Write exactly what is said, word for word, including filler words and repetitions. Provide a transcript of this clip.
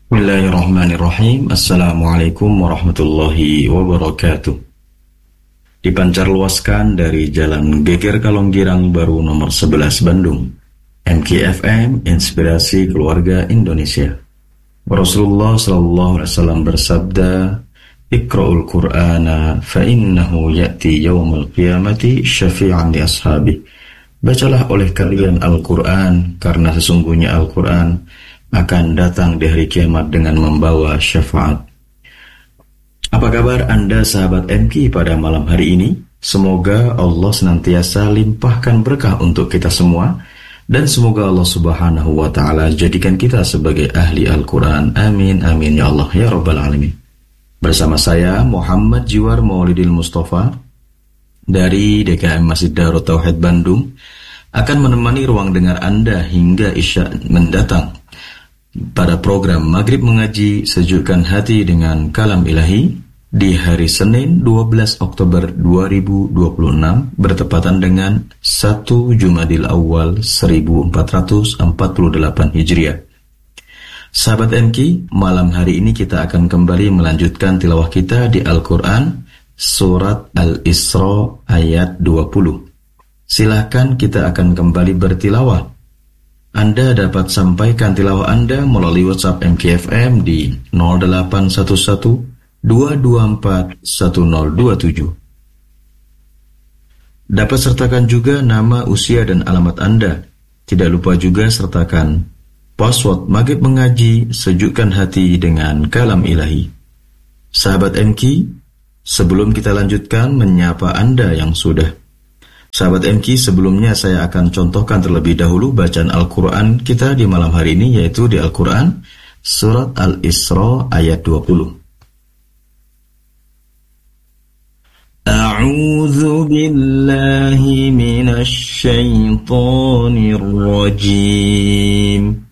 Bismillahirrahmanirrahim. Assalamualaikum warahmatullahi wabarakatuh. Dipancar luaskan dari Jalan Geger Kalonggirang Baru nomor sebelas Bandung, M K F M, Inspirasi Keluarga Indonesia. Rasulullah sallallahu alaihi wasallam bersabda, "Iqra'ul Qur'ana fa innahu ya'ti yaumul qiyamati syafi'an li ashabi." Bacalah oleh kalian Al-Qur'an, karena sesungguhnya Al-Qur'an akan datang di hari kiamat dengan membawa syafaat. Apa kabar Anda sahabat M K pada malam hari ini? Semoga Allah senantiasa limpahkan berkah untuk kita semua, dan semoga Allah subhanahu wa ta'ala jadikan kita sebagai ahli Al-Quran. Amin, amin ya Allah ya Rabbal Alamin. Bersama saya Muhammad Jiwar Maulidil Mustafa dari D K M Masjid Darut Tauhid Bandung akan menemani ruang dengar Anda hingga Isya mendatang pada program Maghrib Mengaji Sejukkan Hati dengan Kalam Ilahi di hari Senin dua belas Oktober dua ribu dua puluh enam bertepatan dengan satu Jumadil Awal seribu empat ratus empat puluh delapan Hijriah. Sahabat M K, malam hari ini kita akan kembali melanjutkan tilawah kita di Al-Quran Surat Al-Isra ayat dua puluh. Silahkan kita akan kembali bertilawah. Anda dapat sampaikan tilawah Anda melalui WhatsApp M K F M di nol delapan satu satu dua dua empat satu nol dua tujuh. Dapat sertakan juga nama, usia, dan alamat Anda. Tidak lupa juga sertakan password Maghrib Mengaji Sejukkan Hati dengan Kalam Ilahi. Sahabat M K, sebelum kita lanjutkan menyapa Anda yang sudah. Sahabat M K, sebelumnya saya akan contohkan terlebih dahulu bacaan Al-Quran kita di malam hari ini, yaitu di Al-Quran Surat Al-Isra ayat dua puluh. A'udzu billahi minasy syaithanir rajim.